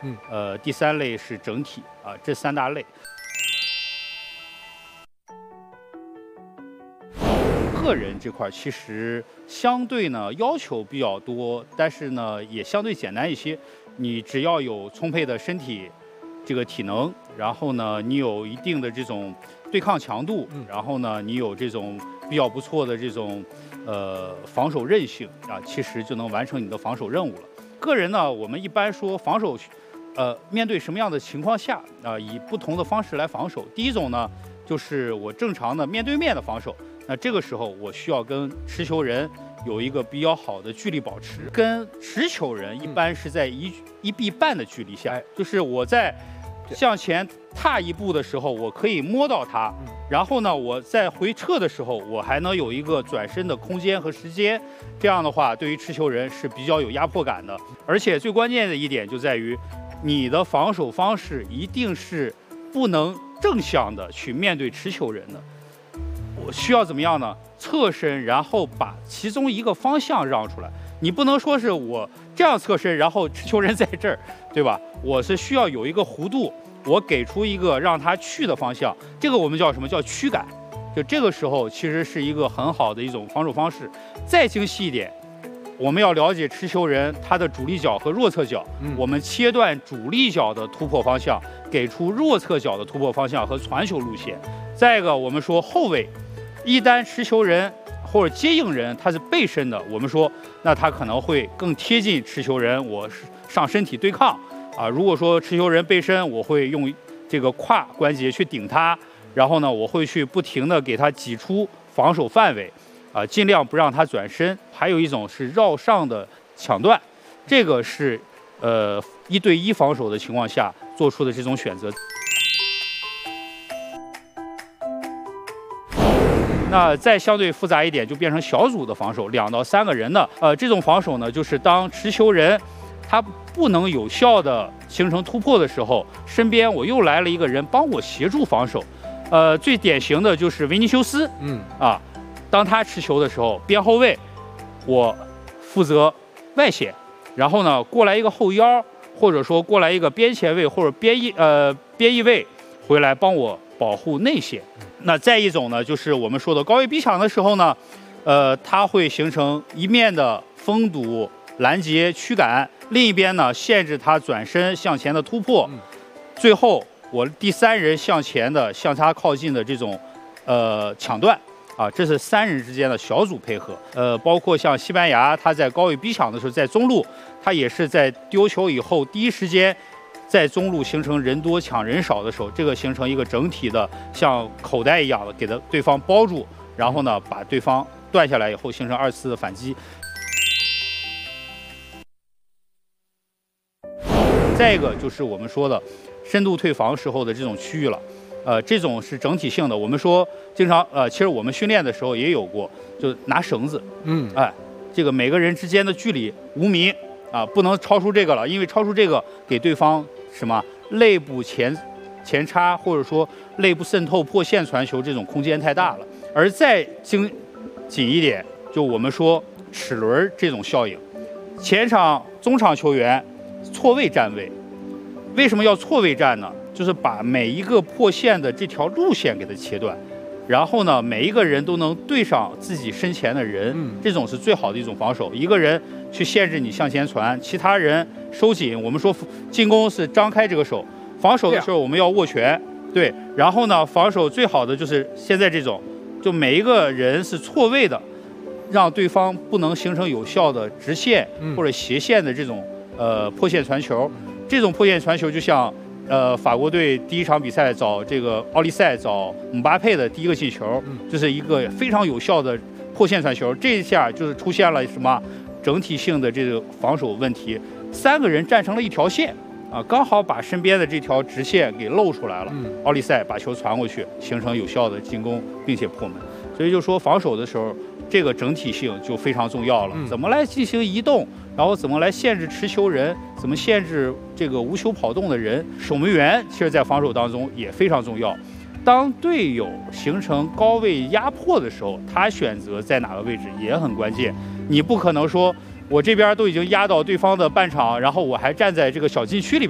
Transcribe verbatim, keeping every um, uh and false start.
嗯， 呃，第三类是整体啊，这三大类。个人这块其实相对呢要求比较多，但是呢也相对简单一些。你只要有充沛的身体这个体能，然后呢你有一定的这种对抗强度，然后呢你有这种比较不错的这种呃防守韧性啊，其实就能完成你的防守任务了。个人呢，我们一般说防守，呃，面对什么样的情况下啊、呃，以不同的方式来防守。第一种呢，就是我正常的面对面的防守。那这个时候我需要跟持球人有一个比较好的距离保持，跟持球人一般是在一一臂半的距离下，就是我在向前踏一步的时候，我可以摸到他，然后呢，我在回撤的时候，我还能有一个转身的空间和时间。这样的话，对于持球人是比较有压迫感的。而且最关键的一点就在于，你的防守方式一定是不能正向的去面对持球人的。我需要怎么样呢？侧身，然后把其中一个方向让出来。你不能说是我这样侧身，然后持球人在这儿，对吧？我是需要有一个弧度，我给出一个让他去的方向。这个我们叫什么？叫驱赶。就这个时候，其实是一个很好的一种防守方式。再精细一点，我们要了解持球人他的主力脚和弱侧脚，嗯、我们切断主力脚的突破方向，给出弱侧脚的突破方向和传球路线。再一个，我们说后卫。一旦持球人或者接应人他是背身的，我们说那他可能会更贴近持球人，我上身体对抗啊。如果说持球人背身，我会用这个胯关节去顶他，然后呢，我会去不停的给他挤出防守范围啊，尽量不让他转身。还有一种是绕上的抢断，这个是呃一对一防守的情况下做出的这种选择。那再相对复杂一点，就变成小组的防守，两到三个人的。呃，这种防守呢，就是当持球人他不能有效的形成突破的时候，身边我又来了一个人帮我协助防守。呃，最典型的就是维尼修斯，嗯啊，当他持球的时候，边后卫我负责外线，然后呢过来一个后腰，或者说过来一个边前卫或者边翼呃边翼卫回来帮我保护内线。那再一种呢，就是我们说的高位逼抢的时候呢，呃，它会形成一面的封堵、拦截、驱赶，另一边呢限制他转身向前的突破。最后，我第三人向前的向他靠近的这种呃抢断啊，这是三人之间的小组配合。呃，包括像西班牙，他在高位逼抢的时候，在中路，他也是在丢球以后第一时间。在中路形成人多抢人少的时候，这个形成一个整体的像口袋一样的给的对方包住，然后呢把对方断下来以后形成二次的反击。再一个就是我们说的深度退防时候的这种区域了，呃，这种是整体性的。我们说经常呃，其实我们训练的时候也有过，就拿绳子，嗯，哎，这个每个人之间的距离五米啊，不能超出这个了，因为超出这个给对方。什么肋部前前插，或者说肋部渗透破线传球，这种空间太大了。而再精紧一点，就我们说齿轮这种效应，前场中场球员错位站位，为什么要错位站呢？就是把每一个破线的这条路线给它切断，然后呢，每一个人都能对上自己身前的人，这种是最好的一种防守。一个人去限制你向前传，其他人收紧。我们说进攻是张开这个手，防守的时候我们要握拳，对。然后呢，防守最好的就是现在这种，就每一个人是错位的，让对方不能形成有效的直线或者斜线的这种呃破线传球。这种破线传球就像呃法国队第一场比赛找这个奥利赛找姆巴佩的第一个进球，就是一个非常有效的破线传球。这一下就是出现了什么？整体性的这个防守问题，三个人站成了一条线啊，刚好把身边的这条直线给露出来了。嗯、奥利赛把球传过去，形成有效的进攻，并且破门。所以就说防守的时候，这个整体性就非常重要了。嗯、怎么来进行移动，然后怎么来限制持球人，怎么限制这个无球跑动的人，守门员其实在防守当中也非常重要。当队友形成高位压迫的时候，他选择在哪个位置也很关键。你不可能说我这边都已经压到对方的半场，然后我还站在这个小禁区里边。